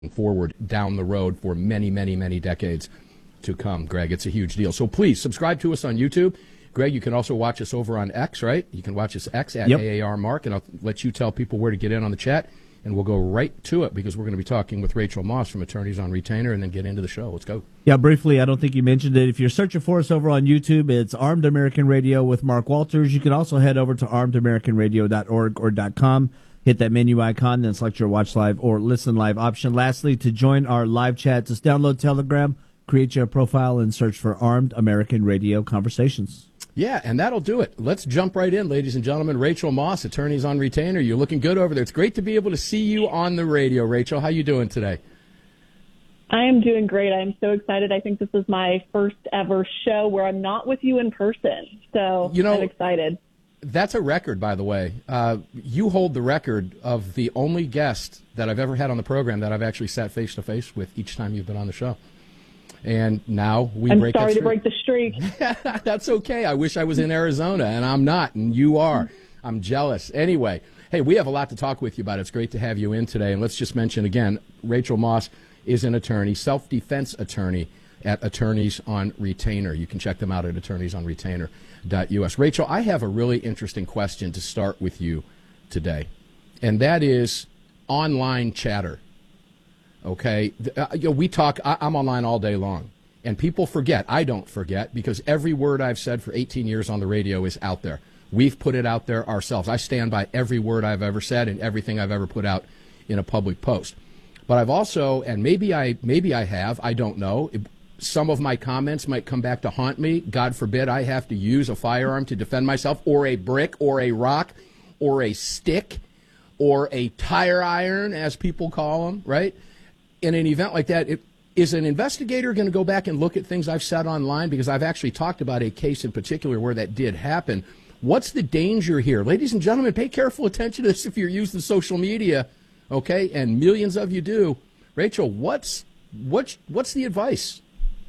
forward down the road for many, many, many decades to come, Greg. It's a huge deal. So please subscribe to us on YouTube. Greg, you can also watch us over on X, right? You can watch us X at AAR Mark, and I'll let you tell people where to get in on the chat, and we'll go right to it because we're going to be talking with Rachel Moss from Attorneys on Retainer and then get into the show. Let's go. Yeah, briefly, I don't think you mentioned it. If you're searching for us over on YouTube, it's Armed American Radio with Mark Walters. You can also head over to armedamericanradio.org or .com. Hit that menu icon, then select your watch live or listen live option. Lastly, to join our live chat, just download Telegram, create your profile, and search for Armed American Radio Conversations. Yeah, and that'll do it. Let's jump right in, ladies and gentlemen. Rachel Moss, Attorneys on Retainer. You're looking good over there. It's great to be able to see you on the radio, Rachel. How you doing today? I am doing great. I'm so excited. I think this is my first ever show where I'm not with you in person, so I'm excited. That's a record, by the way. You hold the record of the only guest that I've ever had on the program that I've actually sat face-to-face with each time you've been on the show. And now we break that streak. I'm sorry to break the streak. That's okay. I wish I was in Arizona, and I'm not, and you are. I'm jealous. Anyway, hey, we have a lot to talk with you about. It's great to have you in today. And let's just mention again, Rachel Moss is an attorney, self-defense attorney at Attorneys on Retainer. You can check them out at attorneysonretainer.us. Rachel, I have a really interesting question to start with you today, and that is online chatter. Okay, we talk. I'm online all day long, and people forget. I don't forget because every word I've said for 18 years on the radio is out there. We've put it out there ourselves. I stand by every word I've ever said and everything I've ever put out in a public post. But I've also, and maybe I have, I don't know. Some of my comments might come back to haunt me. God forbid I have to use a firearm to defend myself, or a brick, or a rock, or a stick, or a tire iron, as people call them, right? In an event like that, is an investigator going to go back and look at things I've said online? Because I've actually talked about a case in particular where that did happen. What's the danger here? Ladies and gentlemen, pay careful attention to this if you're using social media, okay? And millions of you do. Rachel, what's the advice?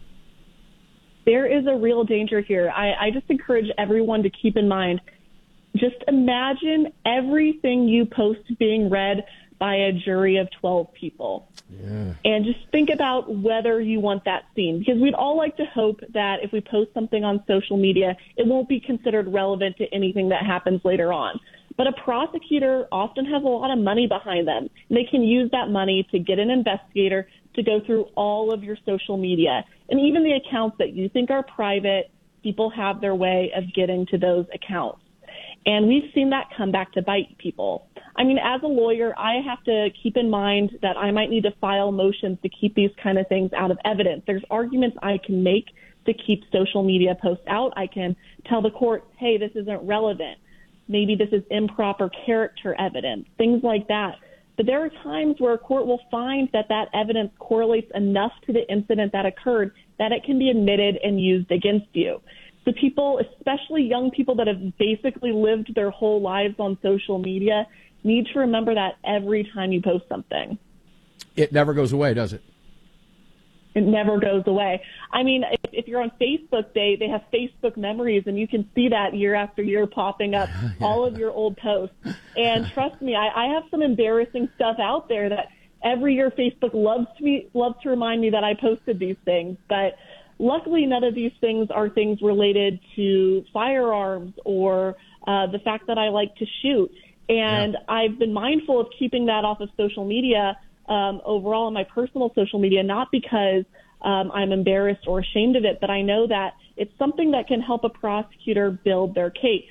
There is a real danger here. I just encourage everyone to keep in mind, just imagine everything you post being read by a jury of 12 people. Yeah. And just think about whether you want that seen, because we'd all like to hope that if we post something on social media, it won't be considered relevant to anything that happens later on. But a prosecutor often has a lot of money behind them. They can use that money to get an investigator to go through all of your social media. And even the accounts that you think are private, people have their way of getting to those accounts. And we've seen that come back to bite people. I mean, as a lawyer, I have to keep in mind that I might need to file motions to keep these kind of things out of evidence. There's arguments I can make to keep social media posts out. I can tell the court, hey, this isn't relevant. Maybe this is improper character evidence, things like that. But there are times where a court will find that that evidence correlates enough to the incident that occurred that it can be admitted and used against you. So people, especially young people that have basically lived their whole lives on social media, need to remember that every time you post something. It never goes away, does it? It never goes away. I mean, if you're on Facebook, they have Facebook memories, and you can see that year after year popping up, all of your old posts. And trust me, I have some embarrassing stuff out there that every year Facebook loves to remind me that I posted these things. But luckily, none of these things are things related to firearms or the fact that I like to shoot. And I've been mindful of keeping that off of social media overall on my personal social media, not because I'm embarrassed or ashamed of it, but I know that it's something that can help a prosecutor build their case.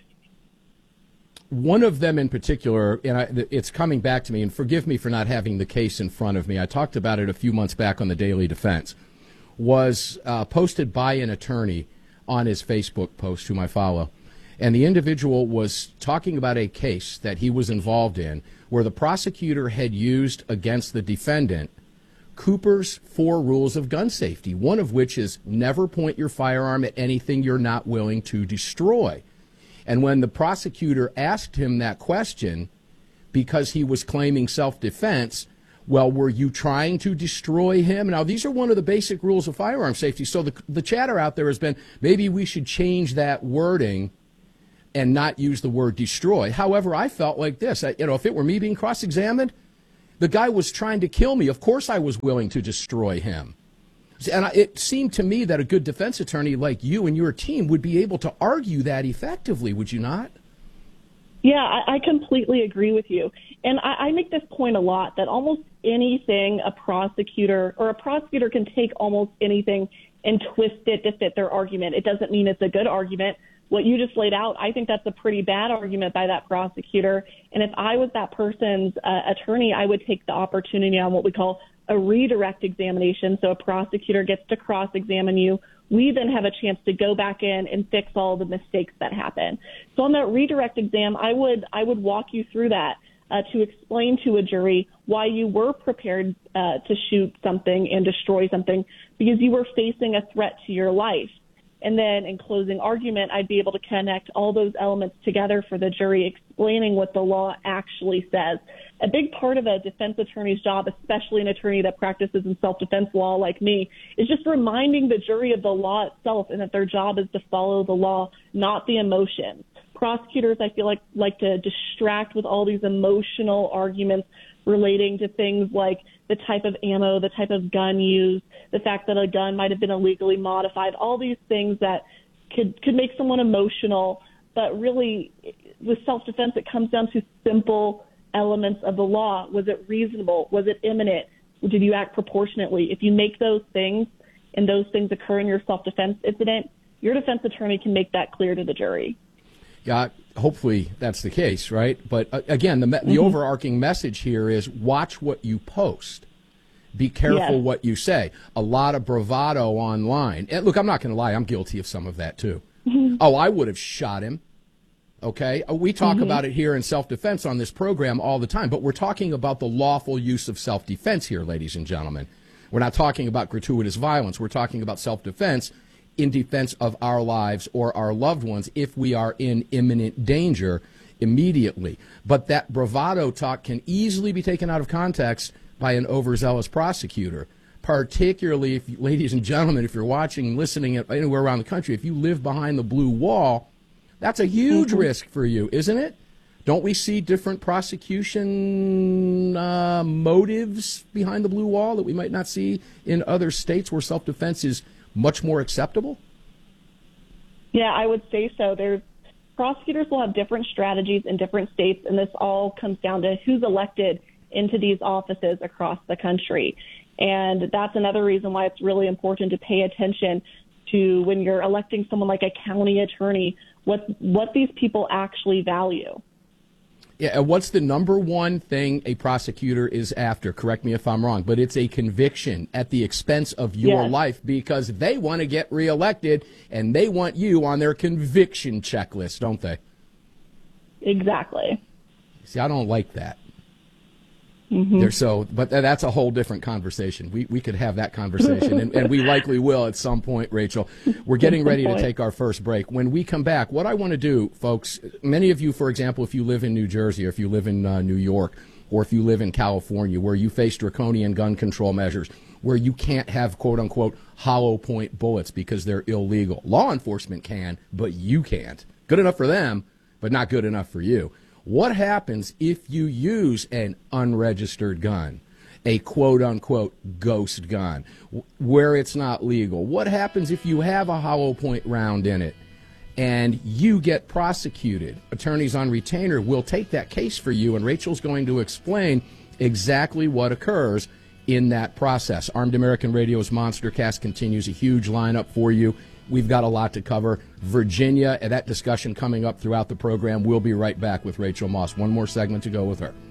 One of them in particular, and it's coming back to me, and forgive me for not having the case in front of me. I talked about it a few months back on the Daily Defense, was posted by an attorney on his Facebook post, whom I follow. And the individual was talking about a case that he was involved in where the prosecutor had used against the defendant Cooper's 4 rules of gun safety, one of which is never point your firearm at anything you're not willing to destroy. And when the prosecutor asked him that question, because he was claiming self-defense, well, were you trying to destroy him? Now, these are one of the basic rules of firearm safety. So the chatter out there has been, maybe we should change that wording and not use the word destroy. However, I felt like this. If it were me being cross-examined, The guy was trying to kill me. Of course I was willing to destroy him. And it seemed to me that a good defense attorney like you and your team would be able to argue that effectively, would you not? Yeah, I completely agree with you. And I make this point a lot, that almost anything a prosecutor can take almost anything and twist it to fit their argument. It doesn't mean it's a good argument. What you just laid out, I think that's a pretty bad argument by that prosecutor. And if I was that person's attorney, I would take the opportunity on what we call a redirect examination. So a prosecutor gets to cross-examine you. We then have a chance to go back in and fix all the mistakes that happen. So on that redirect exam, I would walk you through that to explain to a jury why you were prepared to shoot something and destroy something, because you were facing a threat to your life. And then in closing argument, I'd be able to connect all those elements together for the jury, explaining what the law actually says. A big part of a defense attorney's job, especially an attorney that practices in self-defense law like me, is just reminding the jury of the law itself and that their job is to follow the law, not the emotions. Prosecutors, I feel like to distract with all these emotional arguments relating to things like the type of ammo, the type of gun used, the fact that a gun might have been illegally modified, all these things that could make someone emotional. But really, with self-defense, it comes down to simple elements of the law. Was it reasonable? Was it imminent? Did you act proportionately? If you make those things and those things occur in your self-defense incident, your defense attorney can make that clear to the jury. Yeah, hopefully that's the case, right? But again, the overarching message here is watch what you post. Be careful what you say. A lot of bravado online. And look, I'm not going to lie. I'm guilty of some of that, too. Oh, I would have shot him. Okay? We talk about it here in self-defense on this program all the time, but we're talking about the lawful use of self-defense here, ladies and gentlemen. We're not talking about gratuitous violence. We're talking about self-defense in defense of our lives or our loved ones if we are in imminent danger immediately. But that bravado talk can easily be taken out of context by an overzealous prosecutor, particularly, if, ladies and gentlemen, if you're watching, listening anywhere around the country, if you live behind the blue wall, that's a huge risk for you, isn't it? Don't we see different prosecution motives behind the blue wall that we might not see in other states where self-defense is much more acceptable? Yeah, I would say so. Prosecutors will have different strategies in different states, and this all comes down to who's elected into these offices across the country. And that's another reason why it's really important to pay attention to, when you're electing someone like a county attorney, what these people actually value. Yeah, and what's the number one thing a prosecutor is after? Correct me if I'm wrong, but it's a conviction at the expense of your life, because they want to get reelected and they want you on their conviction checklist, don't they? Exactly. See, I don't like that. But that's a whole different conversation. We could have that conversation, and we likely will at some point, Rachel. We're getting ready to take our first break. When we come back, what I want to do, folks, many of you, for example, if you live in New Jersey or if you live in New York or if you live in California, where you face draconian gun control measures, where you can't have, quote-unquote, hollow point bullets because they're illegal. Law enforcement can, but you can't. Good enough for them, but not good enough for you. What happens if you use an unregistered gun, a quote-unquote ghost gun, where it's not legal? What happens if you have a hollow point round in it and you get prosecuted? Attorneys on retainer will take that case for you, and Rachel's going to explain exactly what occurs in that process. Armed American Radio's Monster Cast continues, a huge lineup for you. We've got a lot to cover. Virginia, and that discussion coming up throughout the program. We'll be right back with Rachel Moss. One more segment to go with her.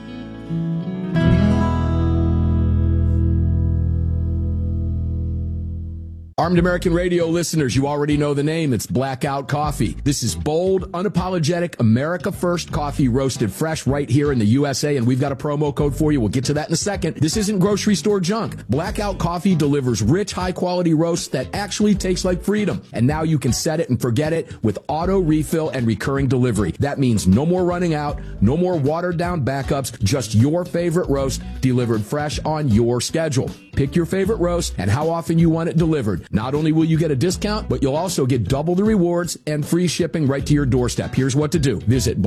Armed American Radio listeners, you already know the name. It's Blackout Coffee. This is bold, unapologetic, America First coffee roasted fresh right here in the USA, and we've got a promo code for you. We'll get to that in a second. This isn't grocery store junk. Blackout Coffee delivers rich, high-quality roasts that actually taste like freedom. And now you can set it and forget it with auto refill and recurring delivery. That means no more running out, no more watered-down backups, just your favorite roast delivered fresh on your schedule. Pick your favorite roast and how often you want it delivered. Not only will you get a discount, but you'll also get double the rewards and free shipping right to your doorstep. Here's what to do. Visit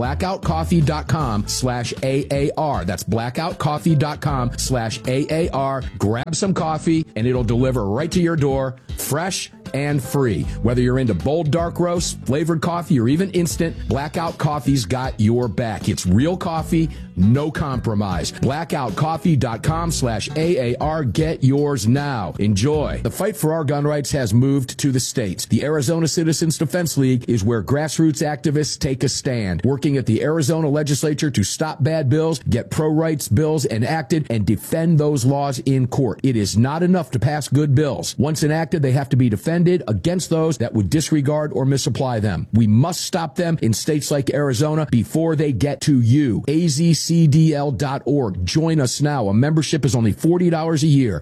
blackoutcoffee.com/AAR. That's blackoutcoffee.com/AAR. Grab some coffee and it'll deliver right to your door, fresh and free. Whether you're into bold dark roast, flavored coffee, or even instant, Blackout Coffee's got your back. It's real coffee, no compromise. Blackoutcoffee.com/AAR. Get yours now. Enjoy. The fight for our gun rights has moved to the states. The Arizona Citizens Defense League is where grassroots activists take a stand, working at the Arizona legislature to stop bad bills, get pro-rights bills enacted, and defend those laws in court. It is not enough to pass good bills. Once enacted, they have to be defended against those that would disregard or misapply them. We must stop them in states like Arizona before they get to you. AZCDL.org. Join us now. A membership is only $40 a year.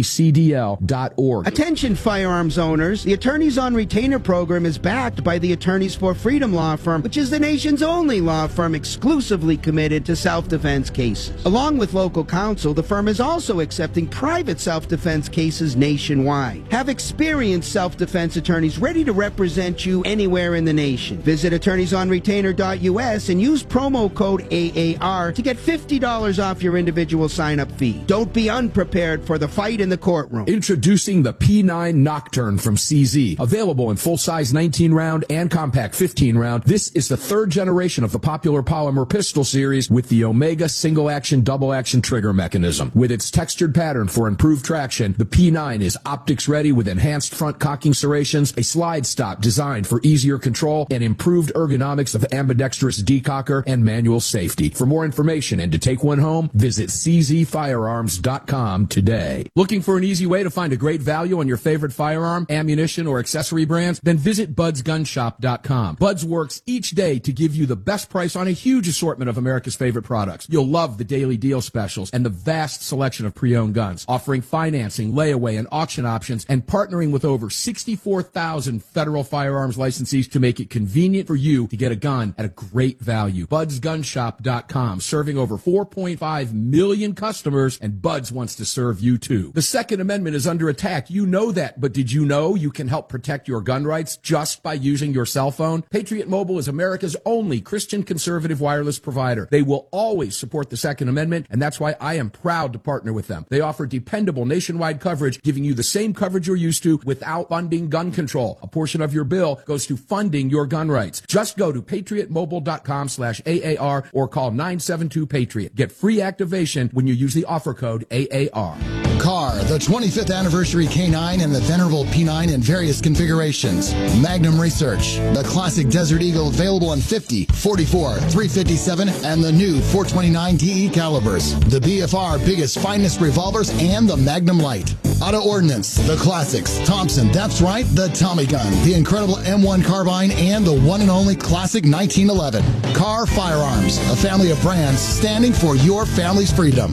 AZCDL.org. Attention firearms owners. The Attorneys on Retainer program is backed by the Attorneys for Freedom law firm, which is the nation's only law firm exclusively committed to self-defense cases. Along with local counsel, the firm is also accepting private self-defense cases nationwide. Have experienced self-defense attorneys ready to represent you anywhere in the nation. Visit attorneysonretainer.us and use promo code AAR to get $50 off your individual sign-up fee. Don't be unprepared for the fight in the courtroom. Introducing the P9 Nocturne from CZ. Available in full-size 19-round and compact 15-round, this is the third generation of the popular polymer pistol series with the Omega single-action, double-action trigger mechanism. With its textured pattern for improved traction, the P9 is optics-ready with enhanced front cocking serrations, a slide stop designed for easier control, and improved ergonomics of ambidextrous decocker and manual safety. For more information and to take one home, visit czfirearms.com today. Looking for an easy way to find a great value on your favorite firearm, ammunition, or accessory brands? Then visit budsgunshop.com. Buds works each day to give you the best price on a huge assortment of America's favorite products. You'll love the daily deal specials and the vast selection of pre-owned guns, offering financing, layaway, and auction options, and partnering with over 64,000 federal firearms licensees to make it convenient for you to get a gun at a great value. BudsGunshop.com, serving over 4.5 million customers, and Buds wants to serve you too. The Second Amendment is under attack. You know that, but did you know you can help protect your gun rights just by using your cell phone? Patriot Mobile is America's only Christian conservative wireless provider. They will always support the Second Amendment, and that's why I am proud to partner with them. They offer dependable nationwide coverage, giving you the same coverage you're used to without funding gun control. A portion of your bill goes to funding your gun rights. Just go to patriotmobile.com/AAR or call 972-PATRIOT. Get free activation when you use the offer code AAR. Car, the 25th anniversary K9 and the venerable P9 in various configurations. Magnum Research, the classic Desert Eagle available in 50, 44, 357, and the new 429 DE calibers. The BFR biggest, finest revolvers and the Magnum Light. Auto Ordnance, the classics. Thompson, that's right, the Tommy gun, the incredible M1 carbine, and the one and only classic 1911. Car Firearms, a family of brands standing for your family's freedom.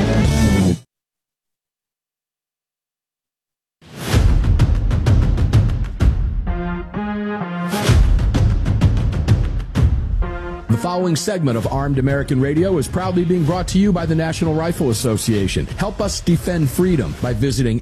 The following segment of Armed American Radio is proudly being brought to you by the National Rifle Association. Help us defend freedom by visiting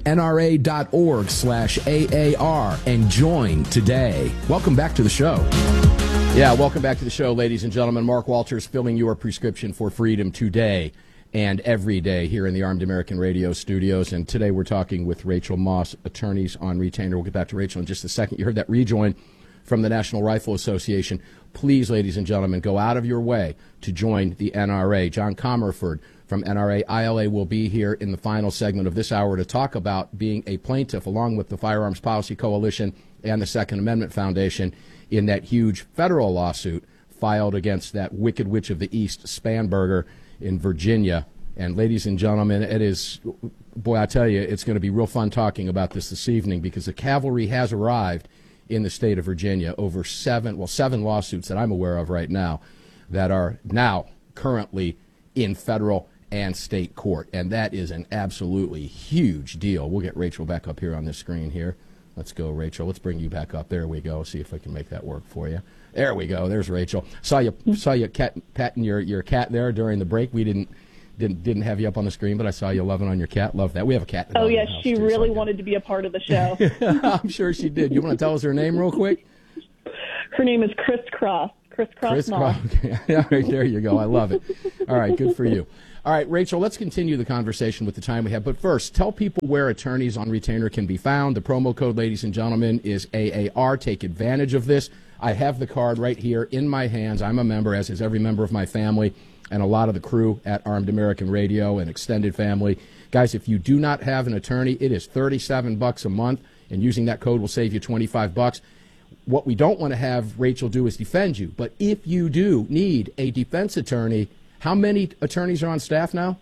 nra.org/AAR and join today. Welcome back to the show. Yeah, welcome back to the show, ladies and gentlemen. Mark Walters filling your prescription for freedom today and every day here in the Armed American Radio studios. And today we're talking with Rachel Moss, Attorneys on Retainer. We'll get back to Rachel in just a second. You heard that rejoin from the National Rifle Association. Please, ladies and gentlemen, go out of your way to join the NRA. John Comerford from NRA ILA will be here in the final segment of this hour to talk about being a plaintiff along with the Firearms Policy Coalition and the Second Amendment Foundation in that huge federal lawsuit filed against that wicked witch of the East, Spanberger, in Virginia. And ladies and gentlemen, it is, boy, I tell you, it's going to be real fun talking about this evening because the cavalry has arrived in the state of Virginia over seven lawsuits that I'm aware of right now that are now currently in federal and state court. And that is an absolutely huge deal. We'll get Rachel back up here on the screen here. Let's go, Rachel. Let's bring you back up. There we go. See if I can make that work for you. There we go. There's Rachel. Saw you patting your cat there during the break. We didn't Didn't have you up on the screen, but I saw you loving on your cat. Love that. We have a cat. Oh, yes, in the house she too, really so wanted to be a part of the show. I'm sure she did. You want to tell us her name real quick? Her name is Crisscross. Crisscross Moss. Okay. All right, there you go. I love it. All right, good for you. All right, Rachel, let's continue the conversation with the time we have. But first, tell people where attorneys on retainer can be found. The promo code, ladies and gentlemen, is AAR. Take advantage of this. I have the card right here in my hands. I'm a member, as is every member of my family and a lot of the crew at Armed American Radio and extended family. Guys, if you do not have an attorney, it is $37 a month, and using that code will save you $25. What we don't want to have Rachel do is defend you. But if you do need a defense attorney, how many attorneys are on staff now?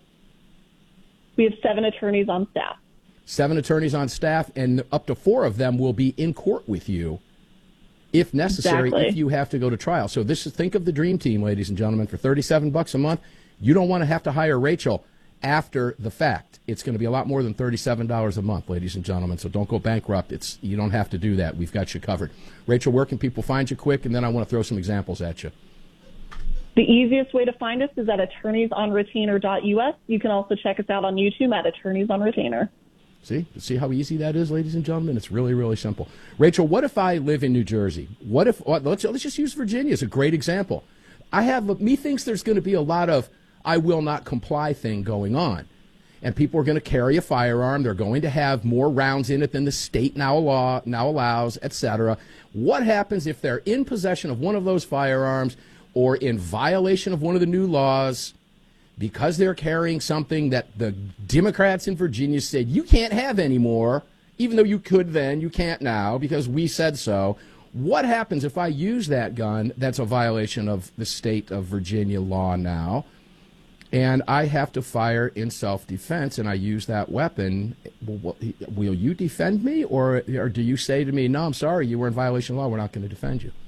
We have 7 attorneys on staff. 7 attorneys on staff, and up to 4 of them will be in court with you if necessary, Exactly. if you have to go to trial. So think of the dream team, ladies and gentlemen. For $37 a month, you don't want to have to hire Rachel after the fact. It's going to be a lot more than $37 a month, ladies and gentlemen. So don't go bankrupt. You don't have to do that. We've got you covered. Rachel, where can people find you quick? And then I want to throw some examples at you. The easiest way to find us is at attorneysonretainer.us. You can also check us out on YouTube at Attorneys on Retainer. See how easy that is, ladies and gentlemen? It's really, really simple. Rachel, what if I live in New Jersey? Let's just use Virginia as a great example. Methinks there's going to be a lot of I will not comply thing going on. And people are going to carry a firearm. They're going to have more rounds in it than the state now allows, etc. What happens if they're in possession of one of those firearms or in violation of one of the new laws because they're carrying something that the Democrats in Virginia said you can't have anymore, even though you could then, you can't now because we said so? What happens if I use that gun that's a violation of the state of Virginia law now, and I have to fire in self-defense, and I use that weapon? Will you defend me, or do you say to me, no, I'm sorry, you were in violation of law, we're not going to defend you?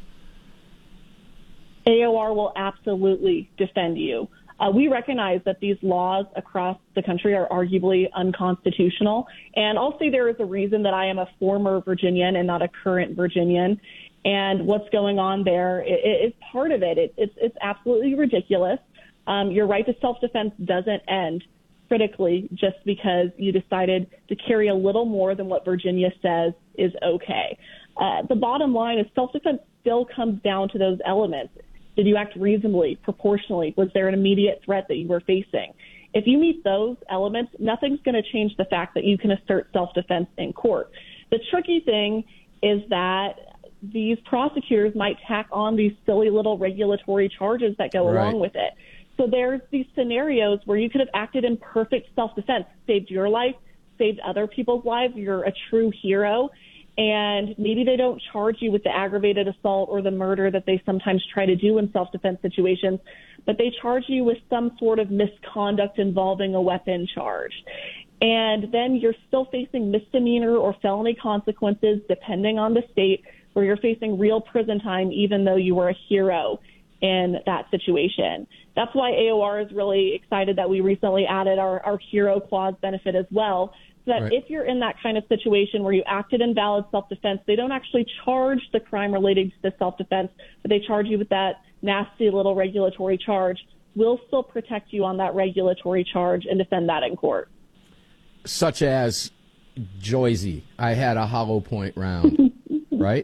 AOR will absolutely defend you. We recognize that these laws across the country are arguably unconstitutional. And I'll say there is a reason that I am a former Virginian and not a current Virginian. And what's going on there is part of it. It's absolutely ridiculous. Your right to self-defense doesn't end critically just because you decided to carry a little more than what Virginia says is okay. The bottom line is self-defense still comes down to those elements. Did you act reasonably, proportionally? Was there an immediate threat that you were facing? If you meet those elements, nothing's going to change the fact that you can assert self-defense in court. The tricky thing is that these prosecutors might tack on these silly little regulatory charges that go along with it. So there's these scenarios where you could have acted in perfect self-defense, saved your life, saved other people's lives. You're a true hero. And maybe they don't charge you with the aggravated assault or the murder that they sometimes try to do in self-defense situations, but they charge you with some sort of misconduct involving a weapon charge. And then you're still facing misdemeanor or felony consequences, depending on the state, where you're facing real prison time, even though you were a hero in that situation. That's why AOR is really excited that we recently added our hero clause benefit as well, so that if you're in that kind of situation where you acted in valid self-defense, they don't actually charge the crime relating to the self-defense, but they charge you with that nasty little regulatory charge. We'll still protect you on that regulatory charge and defend that in court. Such as Joyzy, I had a hollow point round, right?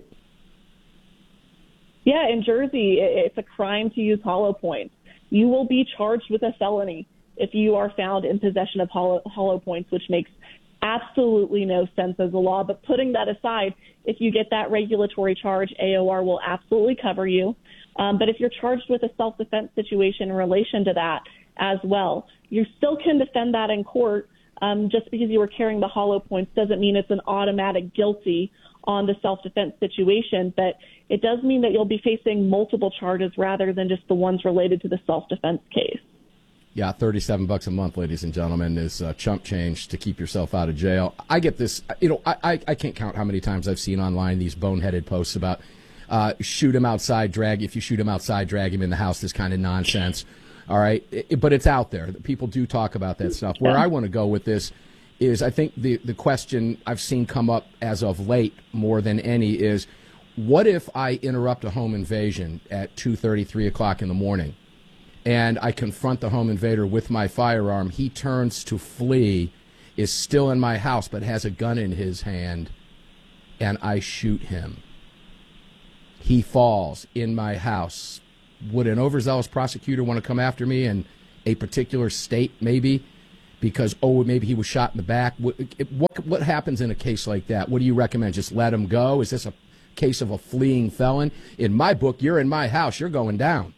Yeah, in Jersey, it's a crime to use hollow points. You will be charged with a felony if you are found in possession of hollow points, which makes absolutely no sense as a law. But putting that aside, if you get that regulatory charge, AOR will absolutely cover you. But if you're charged with a self-defense situation in relation to that as well, you still can defend that in court. Just because you were carrying the hollow points doesn't mean it's an automatic guilty on the self-defense situation, but it does mean that you'll be facing multiple charges rather than just the ones related to the self-defense case. Yeah, $37 a month, ladies and gentlemen, is chump change to keep yourself out of jail. I get this, I can't count how many times I've seen online these boneheaded posts about shoot him outside, if you shoot him outside, drag him in the house, this kind of nonsense. All right, but it's out there. People do talk about that stuff. Where I want to go with this is I think the question I've seen come up as of late more than any is, what if I interrupt a home invasion at 2:30, 3 o'clock in the morning? and I confront the home invader with my firearm. He turns to flee, is still in my house, but has a gun in his hand, and I shoot him. He falls in my house. Would an overzealous prosecutor want to come after me in a particular state, maybe? Because, maybe he was shot in the back. What happens in a case like that? What do you recommend? Just let him go? Is this a case of a fleeing felon? In my book, you're in my house. You're going down.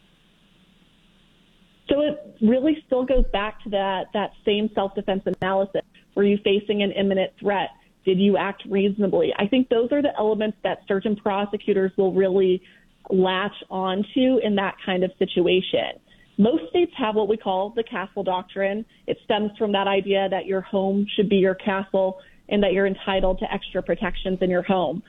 So it really still goes back to that same self-defense analysis. Were you facing an imminent threat? Did you act reasonably? I think those are the elements that certain prosecutors will really latch onto in that kind of situation. Most states have what we call the castle doctrine. It stems from that idea that your home should be your castle and that you're entitled to extra protections in your home.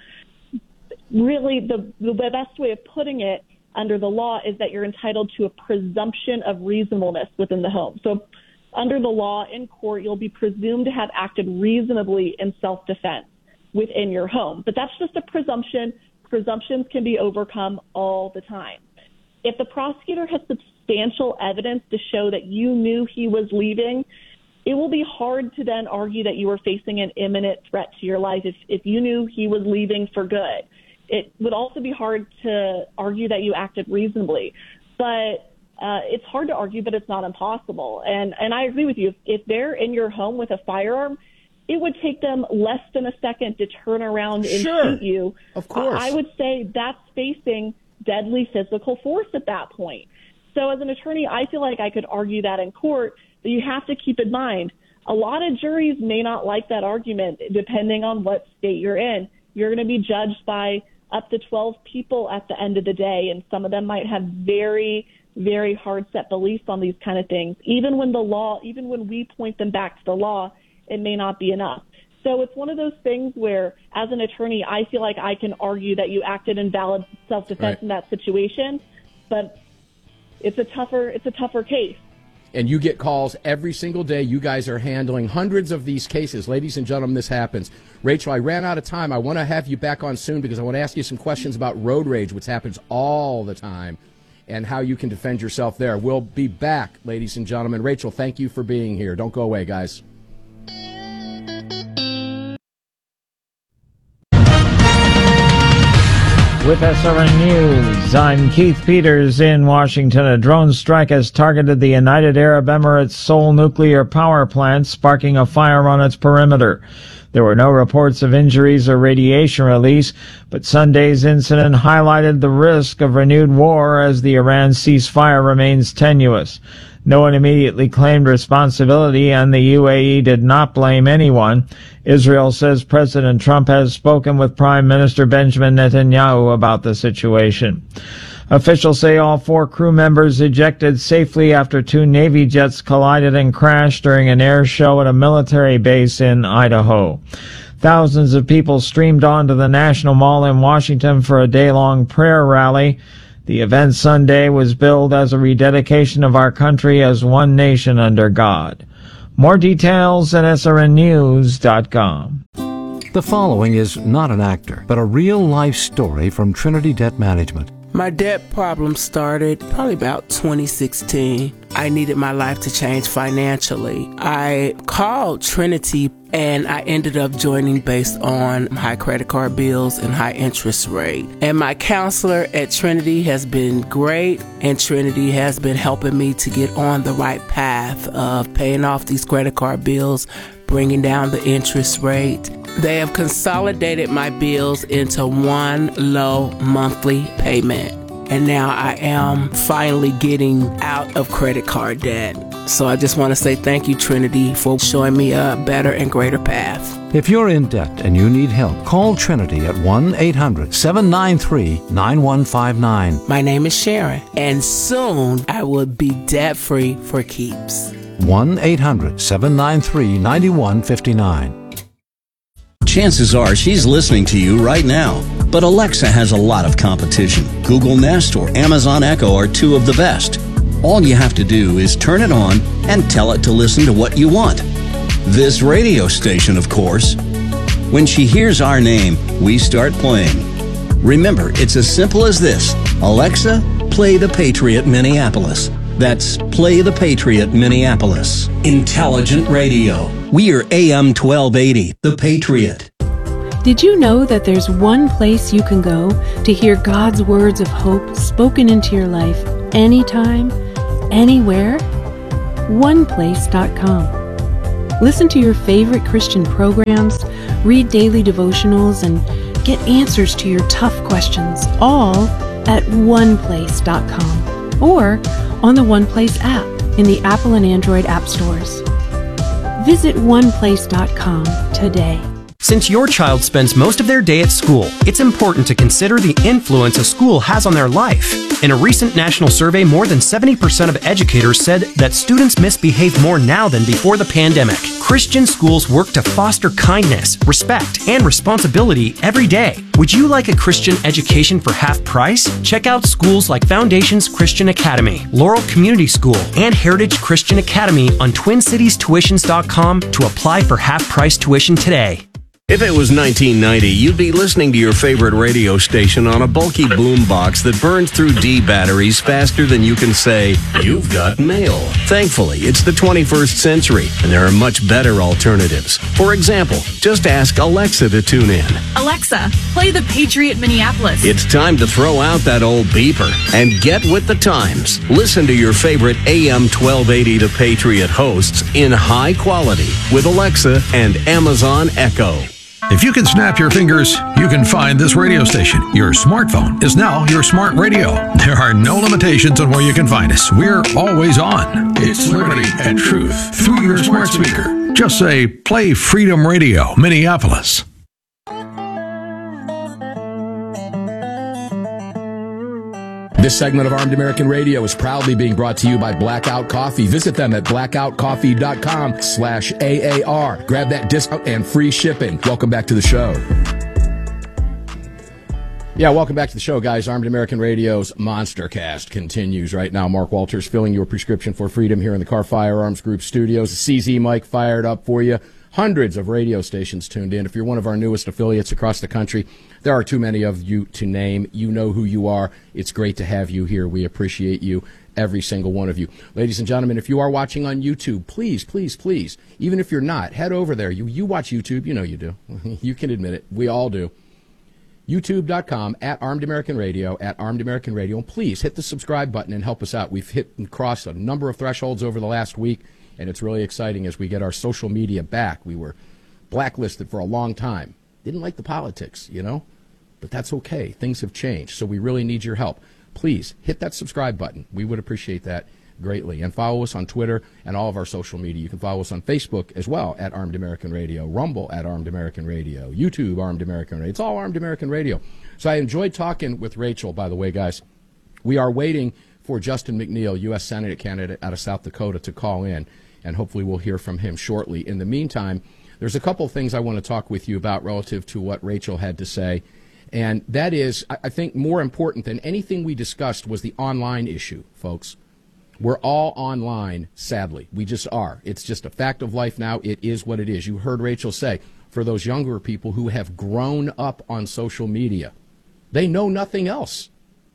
Really, the best way of putting it under the law is that you're entitled to a presumption of reasonableness within the home. So under the law in court, you'll be presumed to have acted reasonably in self-defense within your home. But that's just a presumption. Presumptions can be overcome all the time. If the prosecutor has substantial evidence to show that you knew he was leaving, it will be hard to then argue that you were facing an imminent threat to your life if you knew he was leaving for good. It would also be hard to argue that you acted reasonably. But it's hard to argue, but it's not impossible. And I agree with you. If they're in your home with a firearm, it would take them less than a second to turn around and shoot you. Of course. I would say that's facing deadly physical force at that point. So as an attorney, I feel like I could argue that in court, but you have to keep in mind, a lot of juries may not like that argument depending on what state you're in. You're going to be judged by up to 12 people at the end of the day, and some of them might have very, very hard set beliefs on these kind of things. Even when we point them back to the law, it may not be enough. So it's one of those things where, as an attorney, I feel like I can argue that you acted in valid self-defense in that situation, but it's a tougher case. And you get calls every single day. You guys are handling hundreds of these cases. Ladies and gentlemen, this happens. Rachel, I ran out of time. I want to have you back on soon because I want to ask you some questions about road rage, which happens all the time, and how you can defend yourself there. We'll be back, ladies and gentlemen. Rachel, thank you for being here. Don't go away, guys. With SRN News, I'm Keith Peters in Washington. A drone strike has targeted the United Arab Emirates Seoul nuclear power plant, sparking a fire on its perimeter. There were no reports of injuries or radiation release, but Sunday's incident highlighted the risk of renewed war as the Iran ceasefire remains tenuous. No one immediately claimed responsibility, and the UAE did not blame anyone. Israel says President Trump has spoken with Prime Minister Benjamin Netanyahu about the situation. Officials say all 4 crew members ejected safely after 2 Navy jets collided and crashed during an air show at a military base in Idaho. Thousands of people streamed onto the National Mall in Washington for a day-long prayer rally. The event Sunday was billed as a rededication of our country as one nation under God. More details at srnnews.com. The following is not an actor, but a real-life story from Trinity Debt Management. My debt problem started probably about 2016. I needed my life to change financially. I called Trinity and I ended up joining based on high credit card bills and high interest rate. And my counselor at Trinity has been great, and Trinity has been helping me to get on the right path of paying off these credit card bills, bringing down the interest rate. They have consolidated my bills into one low monthly payment. And now I am finally getting out of credit card debt. So I just want to say thank you, Trinity, for showing me a better and greater path. If you're in debt and you need help, call Trinity at 1-800-793-9159. My name is Sharon, and soon I will be debt-free for keeps. 1-800-793-9159. Chances are she's listening to you right now. But Alexa has a lot of competition. Google Nest or Amazon Echo are 2 of the best. All you have to do is turn it on and tell it to listen to what you want. This radio station, of course. When she hears our name, we start playing. Remember, it's as simple as this. Alexa, play the Patriot Minneapolis. That's Play the Patriot Minneapolis. Intelligent radio. We are AM 1280, The Patriot. Did you know that there's one place you can go to hear God's words of hope spoken into your life anytime, anywhere? OnePlace.com. Listen to your favorite Christian programs, read daily devotionals, and get answers to your tough questions, all at OnePlace.com or on the OnePlace app in the Apple and Android app stores. Visit OnePlace.com today. Since your child spends most of their day at school, it's important to consider the influence a school has on their life. In a recent national survey, more than 70% of educators said that students misbehave more now than before the pandemic. Christian schools work to foster kindness, respect, and responsibility every day. Would you like a Christian education for half price? Check out schools like Foundations Christian Academy, Laurel Community School, and Heritage Christian Academy on TwinCitiesTuitions.com to apply for half-price tuition today. If it was 1990, you'd be listening to your favorite radio station on a bulky boombox that burns through D batteries faster than you can say, "You've got mail." Thankfully, it's the 21st century, and there are much better alternatives. For example, just ask Alexa to tune in. Alexa, play The Patriot Minneapolis. It's time to throw out that old beeper and get with the times. Listen to your favorite AM 1280 The Patriot hosts in high quality with Alexa and Amazon Echo. If you can snap your fingers, you can find this radio station. Your smartphone is now your smart radio. There are no limitations on where you can find us. We're always on. It's liberty and truth through your smart speaker. Just say, play Freedom Radio, Minneapolis. This segment of Armed American Radio is proudly being brought to you by Blackout Coffee. Visit them at blackoutcoffee.com/AAR. Grab that discount and free shipping. Welcome back to the show. Yeah, welcome back to the show, guys. Armed American Radio's Monster Cast continues right now. Mark Walters filling your prescription for freedom here in the Car Firearms Group studios. The CZ mic fired up for you. Hundreds of radio stations tuned in. If you're one of our newest affiliates across the country, there are too many of you to name. You know who you are. It's great to have you here. We appreciate you, every single one of you. Ladies and gentlemen, if you are watching on YouTube, please, please, please, even if you're not, head over there. You watch YouTube. You know you do. You can admit it. We all do. YouTube.com, at Armed American Radio, at Armed American Radio. And please hit the subscribe button and help us out. We've hit and crossed a number of thresholds over the last week, and it's really exciting as we get our social media back. We were blacklisted for a long time. Didn't like the politics, you know? But that's okay. Things have changed, so we really need your help. Please hit that subscribe button. We would appreciate that greatly. And follow us on Twitter and all of our social media. You can follow us on Facebook as well, at Armed American Radio, Rumble at Armed American Radio, YouTube Armed American Radio. It's all Armed American Radio. So I enjoyed talking with Rachel, by the way, guys. We are waiting for Justin McNeil, U.S. Senate candidate out of South Dakota, to call in, and hopefully we'll hear from him shortly. In the meantime, there's a couple of things I want to talk with you about relative to what Rachel had to say. And that is, I think, more important than anything we discussed was the online issue, folks. We're all online, sadly. We just are. It's just a fact of life now. It is what it is. You heard Rachel say, for those younger people who have grown up on social media, they know nothing else.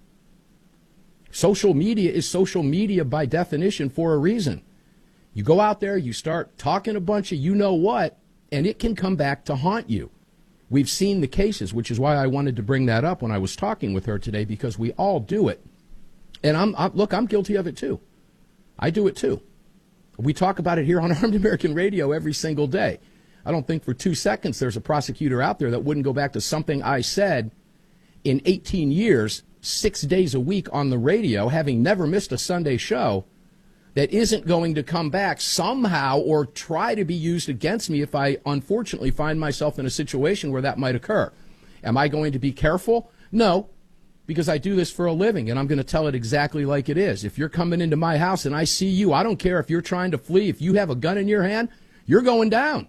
Social media is social media by definition for a reason. You go out there, you start talking a bunch of you-know-what, and it can come back to haunt you. We've seen the cases, which is why I wanted to bring that up when I was talking with her today, because we all do it. And I'm guilty of it too. I do it too. We talk about it here on Armed American Radio every single day. I don't think for 2 seconds there's a prosecutor out there that wouldn't go back to something I said in 18 years, 6 days a week on the radio, having never missed a Sunday show, that isn't going to come back somehow or try to be used against me if I unfortunately find myself in a situation where that might occur. Am I going to be careful? No, because I do this for a living, and I'm going to tell it exactly like it is. If you're coming into my house and I see you, I don't care if you're trying to flee. If you have a gun in your hand, you're going down.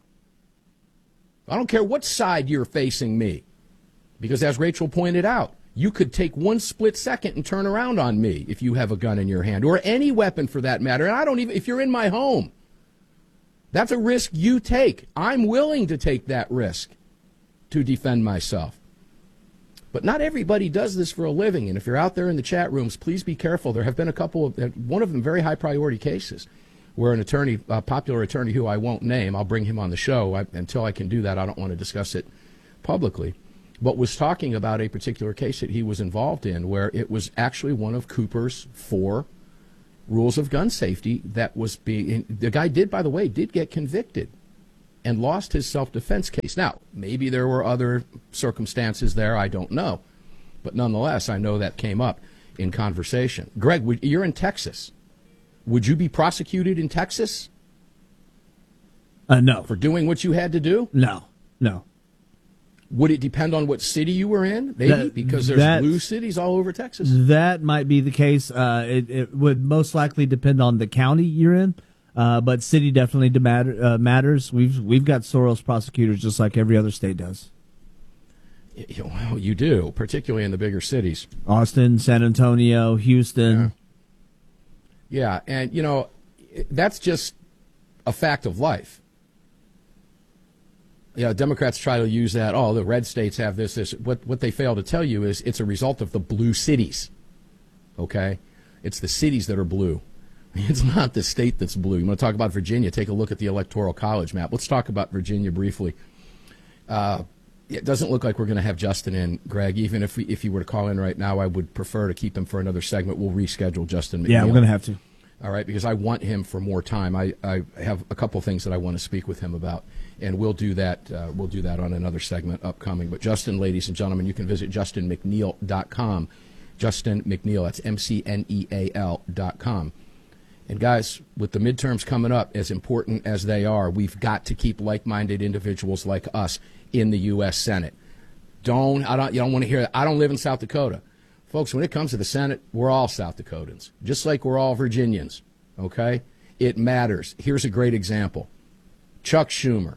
I don't care what side you're facing me, because as Rachel pointed out, you could take one split second and turn around on me if you have a gun in your hand, or any weapon for that matter. And I don't even, if you're in my home, that's a risk you take. I'm willing to take that risk to defend myself. But not everybody does this for a living. And if you're out there in the chat rooms, please be careful. There have been a couple of, one of them very high priority cases where an attorney, a popular attorney who I won't name, I'll bring him on the show. Until I can do that, I don't want to discuss it publicly, but was talking about a particular case that he was involved in where it was actually one of Cooper's 4 rules of gun safety that was being, the guy did, by the way, did get convicted and lost his self-defense case. Now, maybe there were other circumstances there, I don't know. But nonetheless, I know that came up in conversation. Greg, you're in Texas. Would you be prosecuted in Texas? No. For doing what you had to do? No. Would it depend on what city you were in? Maybe, because there's blue cities all over Texas. That might be the case. It would most likely depend on the county you're in. But city definitely matters. We've got Soros prosecutors just like every other state does. Well, you do, particularly in the bigger cities. Austin, San Antonio, Houston. Yeah, and, that's just a fact of life. Democrats try to use that, the red states have this. What they fail to tell you is it's a result of the blue cities, okay? It's the cities that are blue. It's not the state that's blue. You want to talk about Virginia, take a look at the Electoral College map. Let's talk about Virginia briefly. It doesn't look like we're going to have Justin in, Greg. Even if he were to call in right now, I would prefer to keep him for another segment. We'll reschedule Justin McNeil. Yeah, we're going to have to. All right, because I want him for more time. I have a couple things that I want to speak with him about, and we'll do that. We'll do that on another segment upcoming. But Justin, ladies and gentlemen, you can visit JustinMcNeil.com. Justin McNeil, that's McNeil.com. And guys, with the midterms coming up, as important as they are, we've got to keep like-minded individuals like us in the U.S. Senate. You don't want to hear that. I don't live in South Dakota. Folks, when it comes to the Senate, we're all South Dakotans, just like we're all Virginians, okay? It matters. Here's a great example. Chuck Schumer,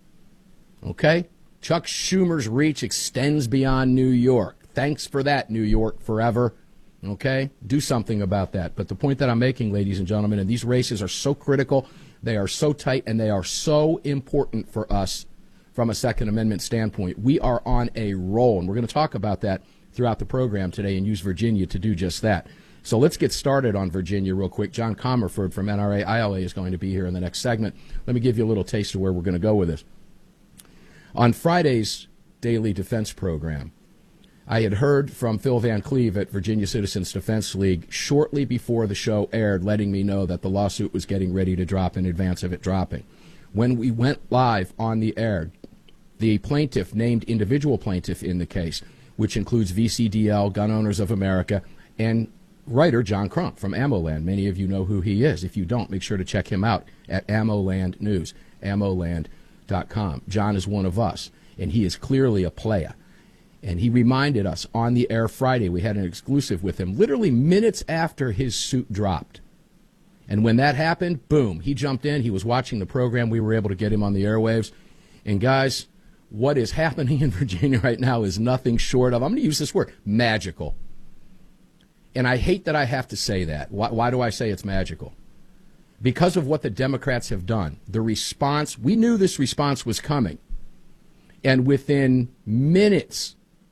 okay? Chuck Schumer's reach extends beyond New York. Thanks for that, New York forever. Okay? Do something about that. But the point that I'm making, ladies and gentlemen, and these races are so critical, they are so tight, and they are so important for us from a Second Amendment standpoint. We are on a roll, and we're going to talk about that throughout the program today and use Virginia to do just that. So let's get started on Virginia real quick. John Comerford from NRA ILA is going to be here in the next segment. Let me give you a little taste of where we're going to go with this. On Friday's Daily Defense program, I had heard from Phil Van Cleve at Virginia Citizens Defense League shortly before the show aired, letting me know that the lawsuit was getting ready to drop in advance of it dropping. When we went live on the air, the plaintiff, named individual plaintiff in the case, which includes VCDL, Gun Owners of America, and writer John Crump from AmmoLand. Many of you know who he is. If you don't, make sure to check him out at AmmoLand News, ammoland.com. John is one of us, and he is clearly a player. And he reminded us on the air Friday, we had an exclusive with him, literally minutes after his suit dropped. And when that happened, boom, he jumped in. He was watching the program. We were able to get him on the airwaves. And guys, what is happening in Virginia right now is nothing short of, I'm going to use this word, magical. And I hate that I have to say that. Why do I say it's magical? Because of what the Democrats have done. The response, we knew this response was coming. And within minutes,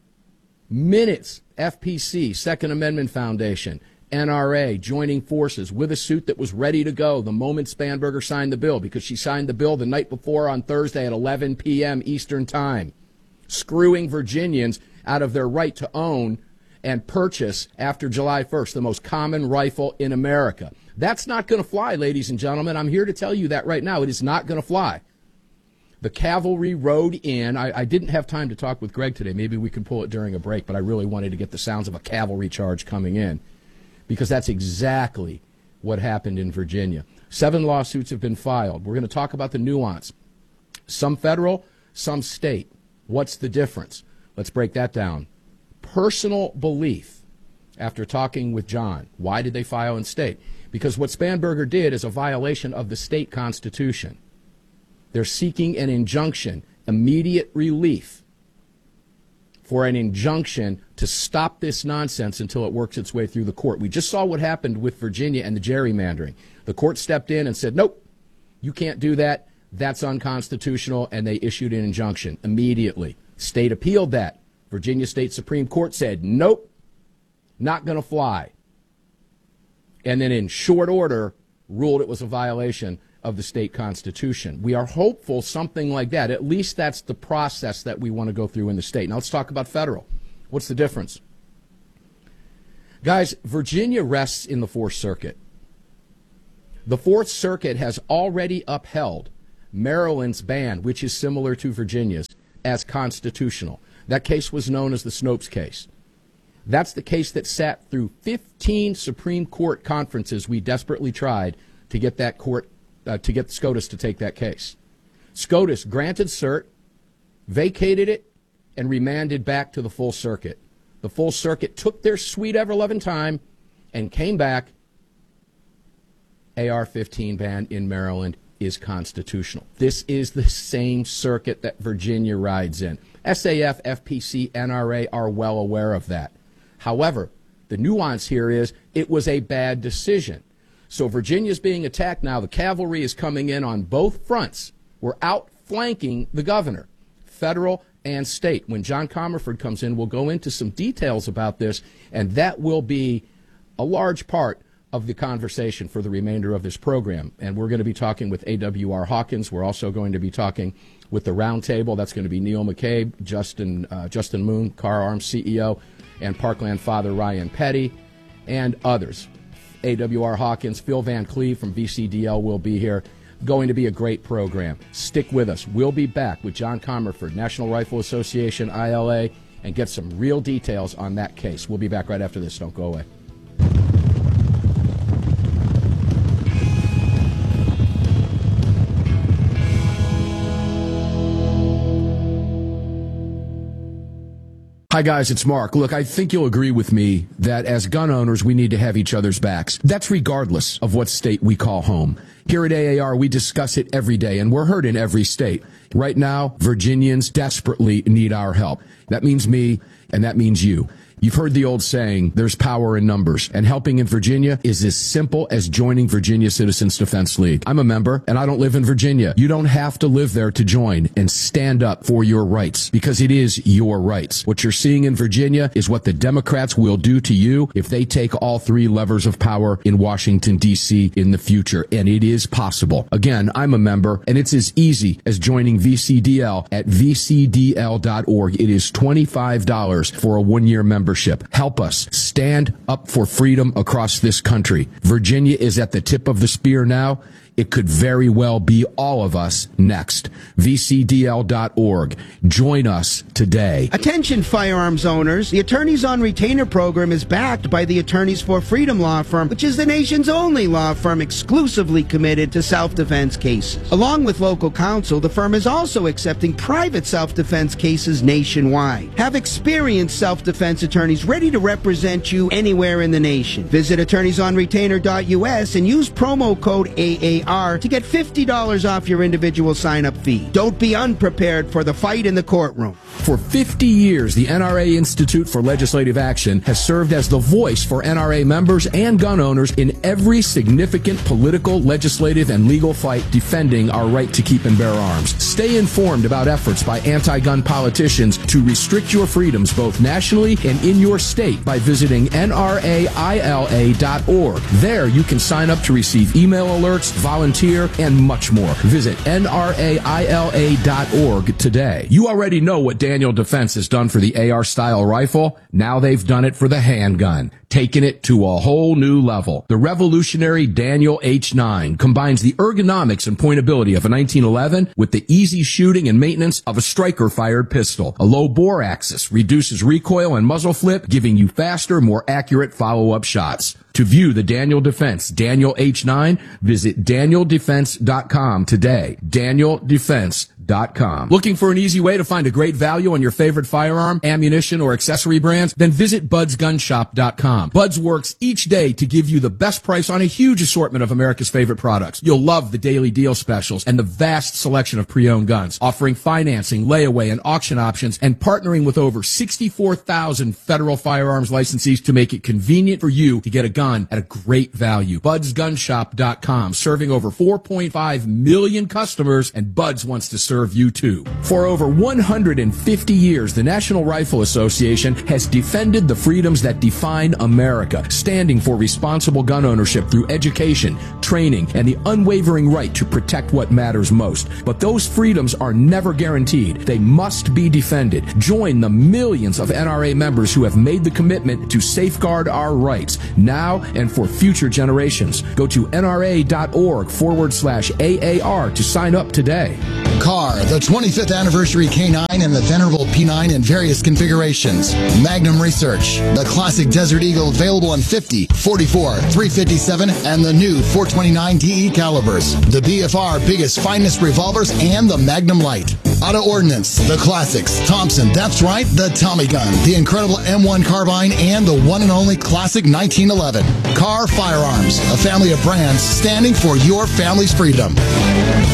FPC, Second Amendment Foundation, NRA joining forces with a suit that was ready to go the moment Spanberger signed the bill, because she signed the bill the night before on Thursday at 11 p.m. Eastern Time, screwing Virginians out of their right to own and purchase after July 1st, the most common rifle in America. That's not going to fly, ladies and gentlemen. I'm here to tell you that right now. It is not going to fly. The cavalry rode in. I didn't have time to talk with Greg today. Maybe we can pull it during a break, but I really wanted to get the sounds of a cavalry charge coming in, because that's exactly what happened in Virginia. 7 lawsuits have been filed. We're going to talk about the nuance. Some federal, some state. What's the difference? Let's break that down. Personal belief, after talking with John. Why did they file in state? Because what Spanberger did is a violation of the state constitution. They're seeking an injunction, immediate relief for an injunction to stop this nonsense until it works its way through the court. We just saw what happened with Virginia and the gerrymandering. The court stepped in and said, nope, you can't do that. That's unconstitutional, and they issued an injunction immediately. State appealed that. Virginia State Supreme Court said, nope, not going to fly. And then in short order ruled it was a violation of the state constitution. We are hopeful something like that. At least that's the process that we want to go through in the state. Now let's talk about federal. What's the difference? Guys, Virginia rests in the Fourth Circuit. The Fourth Circuit has already upheld Maryland's ban, which is similar to Virginia's, as constitutional. That case was known as the Snopes case. That's the case that sat through 15 Supreme Court conferences. We desperately tried to get that court, to get SCOTUS to take that case. SCOTUS granted cert, vacated it, and remanded back to the full circuit. The full circuit took their sweet ever-loving time and came back. AR-15 ban in Maryland is constitutional. This is the same circuit that Virginia rides in. SAF, FPC, NRA are well aware of that. However, the nuance here is it was a bad decision. So Virginia's being attacked now. The cavalry is coming in on both fronts. We're outflanking the governor, federal and state. When John Comerford comes in, we'll go into some details about this, and that will be a large part of the conversation for the remainder of this program. And we're going to be talking with AWR Hawkins. We're also going to be talking with the roundtable. That's going to be Neil McCabe, Justin Moon, Car Arms CEO, and Parkland Father Ryan Petty, and others. AWR Hawkins, Phil Van Cleve from VCDL will be here. Going to be a great program. Stick with us. We'll be back with John Comerford, National Rifle Association, ILA, and get some real details on that case. We'll be back right after this. Don't go away. Hi, guys, it's Mark. Look, I think you'll agree with me that as gun owners, we need to have each other's backs. That's regardless of what state we call home. Here at AAR, we discuss it every day, and we're heard in every state. Right now, Virginians desperately need our help. That means me, and that means you. You've heard the old saying, there's power in numbers, and helping in Virginia is as simple as joining Virginia Citizens Defense League. I'm a member, and I don't live in Virginia. You don't have to live there to join and stand up for your rights, because it is your rights. What you're seeing in Virginia is what the Democrats will do to you if they take all three levers of power in Washington, D.C. in the future, and it is possible. Again, I'm a member, and it's as easy as joining VCDL at vcdl.org. It is $25 for a one-year membership. Help us stand up for freedom across this country. Virginia is at the tip of the spear now. It could very well be all of us next. VCDL.org. Join us today. Attention firearms owners. The Attorneys on Retainer program is backed by the Attorneys for Freedom law firm, which is the nation's only law firm exclusively committed to self-defense cases. Along with local counsel, the firm is also accepting private self-defense cases nationwide. Have experienced self-defense attorneys ready to represent you anywhere in the nation. Visit attorneysonretainer.us and use promo code AAR to get $50 off your individual sign-up fee. Don't be unprepared for the fight in the courtroom. For 50 years, the NRA Institute for Legislative Action has served as the voice for NRA members and gun owners in every significant political, legislative, and legal fight defending our right to keep and bear arms. Stay informed about efforts by anti-gun politicians to restrict your freedoms both nationally and in your state by visiting nraila.org. There you can sign up to receive email alerts, volunteer, and much more. Visit nraila.org today. You already know what Daniel Defense has done for the AR-style rifle. Now they've done it for the handgun, taking it to a whole new level. The revolutionary Daniel H9 combines the ergonomics and pointability of a 1911 with the easy shooting and maintenance of a striker-fired pistol. A low bore axis reduces recoil and muzzle flip, giving you faster, more accurate follow-up shots. To view the Daniel Defense Daniel H9, visit DanielDefense.com today. DanielDefense.com. Looking for an easy way to find a great value on your favorite firearm, ammunition, or accessory brands? Then visit BudsGunShop.com. BudsGunShop.com. Buds works each day to give you the best price on a huge assortment of America's favorite products. You'll love the daily deal specials and the vast selection of pre-owned guns, offering financing, layaway, and auction options, and partnering with over 64,000 federal firearms licensees to make it convenient for you to get a gun at a great value. BudsGunShop.com, serving over 4.5 million customers, and Buds wants to serve you too. For over 150 years, the National Rifle Association has defended the freedoms that define America, standing for responsible gun ownership through education, training, and the unwavering right to protect what matters most. But those freedoms are never guaranteed. They must be defended. Join the millions of NRA members who have made the commitment to safeguard our rights now and for future generations. Go to nra.org/AAR to sign up today. CAR, the 25th anniversary K9 and the venerable P9 in various configurations. Magnum Research, the classic Desert Eagle available in 50, 44, 357, and the new 429 DE calibers. The BFR biggest finest revolvers and the Magnum Light. Auto Ordnance, the classics. Thompson, that's right, the Tommy gun, the incredible M1 carbine, and the one and only classic 1911. CAR Firearms, a family of brands standing for your family's freedom.